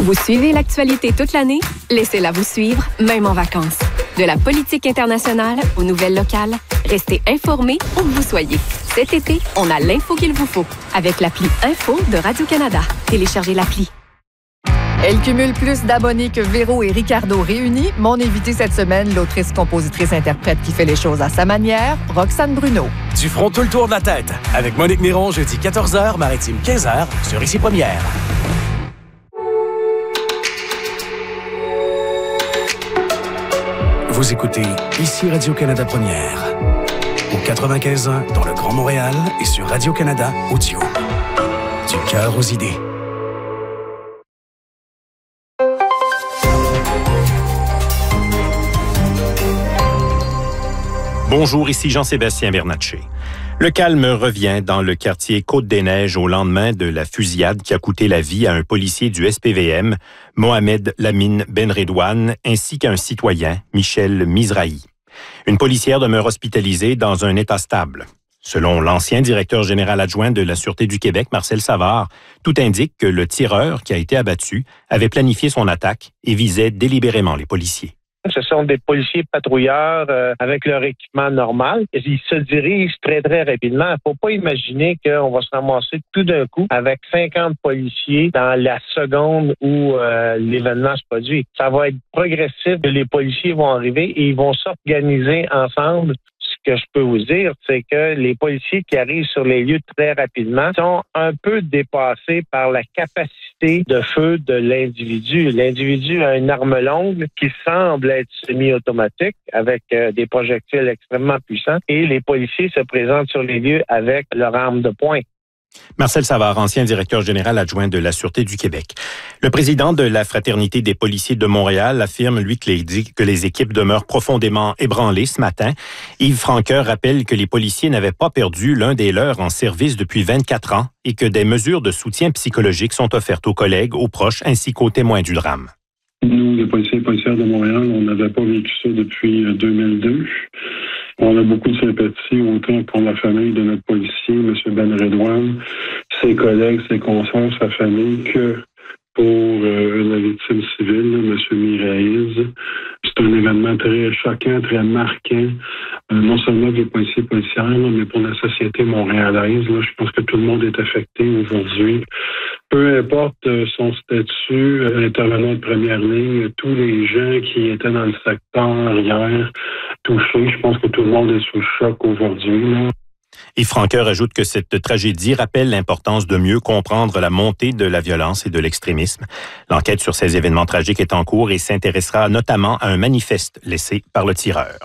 Vous suivez l'actualité toute l'année? Laissez-la vous suivre, même en vacances. De la politique internationale aux nouvelles locales, restez informés où que vous soyez. Cet été, on a l'info qu'il vous faut avec l'appli Info de Radio-Canada. Téléchargez l'appli. Elle cumule plus d'abonnés que Véro et Ricardo réunis. Mon invité cette semaine, l'autrice, compositrice, interprète qui fait les choses à sa manière, Roxane Bruno. Du front tout le tour de la tête avec Monique Néron, jeudi 14h, Maritime 15h sur Ici Première. Vous écoutez Ici Radio-Canada Première, au 95.1 dans le Grand Montréal et sur Radio-Canada Audio. Du cœur aux idées. Bonjour, ici Jean-Sébastien Bernatchez. Le calme revient dans le quartier Côte-des-Neiges au lendemain de la fusillade qui a coûté la vie à un policier du SPVM, Mohamed Lamine Benredouane, ainsi qu'un citoyen, Michel Mizrahi. Une policière demeure hospitalisée dans un état stable. Selon l'ancien directeur général adjoint de la Sûreté du Québec, Marcel Savard, tout indique que le tireur qui a été abattu avait planifié son attaque et visait délibérément les policiers. Ce sont des policiers patrouilleurs avec leur équipement normal. Ils se dirigent très, très rapidement. Il ne faut pas imaginer qu'on va se ramasser tout d'un coup avec 50 policiers dans la seconde où l'événement se produit. Ça va être progressif. Les policiers vont arriver et ils vont s'organiser ensemble. Ce que je peux vous dire, c'est que les policiers qui arrivent sur les lieux très rapidement sont un peu dépassés par la capacité de feu de l'individu. L'individu a une arme longue qui semble être semi-automatique avec des projectiles extrêmement puissants et les policiers se présentent sur les lieux avec leur arme de poing. Marcel Savard, ancien directeur général adjoint de la Sûreté du Québec. Le président de la Fraternité des policiers de Montréal affirme, lui, que les équipes demeurent profondément ébranlées ce matin. Yves Franqueur rappelle que les policiers n'avaient pas perdu l'un des leurs en service depuis 24 ans et que des mesures de soutien psychologique sont offertes aux collègues, aux proches ainsi qu'aux témoins du drame. Nous, les policiers et policières de Montréal, on n'avait pas vécu ça depuis 2002. On a beaucoup de sympathie autant pour la famille de notre policier, M. Benredouane, ses collègues, ses consoeurs, sa famille, que pour la victime civile, M. Miraïz. C'est un événement très choquant, très marquant, non seulement pour les policiers et policières, mais pour la société montréalaise. Là, je pense que tout le monde est affecté aujourd'hui. Peu importe son statut, intervenant de première ligne, tous les gens qui étaient dans le secteur hier touchés, je pense que tout le monde est sous choc aujourd'hui. Là. Yves Franqueur ajoute que cette tragédie rappelle l'importance de mieux comprendre la montée de la violence et de l'extrémisme. L'enquête sur ces événements tragiques est en cours et s'intéressera notamment à un manifeste laissé par le tireur.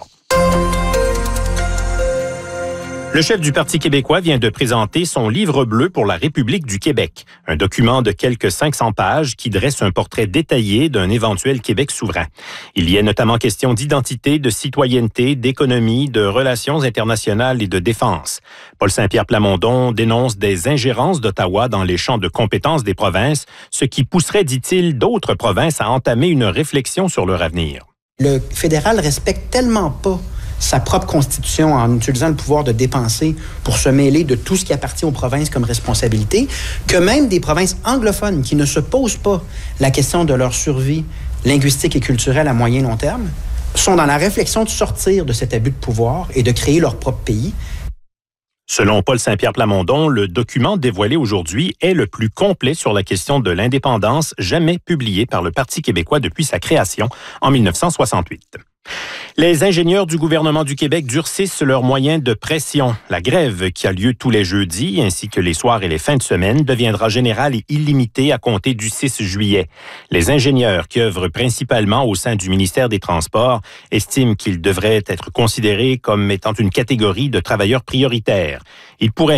Le chef du Parti québécois vient de présenter son livre bleu pour la République du Québec, un document de quelques 500 pages qui dresse un portrait détaillé d'un éventuel Québec souverain. Il y est notamment question d'identité, de citoyenneté, d'économie, de relations internationales et de défense. Paul Saint-Pierre Plamondon dénonce des ingérences d'Ottawa dans les champs de compétences des provinces, ce qui pousserait, dit-il, d'autres provinces à entamer une réflexion sur leur avenir. Le fédéral respecte tellement pas sa propre constitution en utilisant le pouvoir de dépenser pour se mêler de tout ce qui appartient aux provinces comme responsabilité, que même des provinces anglophones qui ne se posent pas la question de leur survie linguistique et culturelle à moyen long terme, sont dans la réflexion de sortir de cet abus de pouvoir et de créer leur propre pays. Selon Paul Saint-Pierre Plamondon, le document dévoilé aujourd'hui est le plus complet sur la question de l'indépendance jamais publié par le Parti québécois depuis sa création en 1968. Les ingénieurs du gouvernement du Québec durcissent leurs moyens de pression. La grève qui a lieu tous les jeudis, ainsi que les soirs et les fins de semaine, deviendra générale et illimitée à compter du 6 juillet. Les ingénieurs qui œuvrent principalement au sein du ministère des Transports estiment qu'ils devraient être considérés comme étant une catégorie de travailleurs prioritaires. Ils pourraient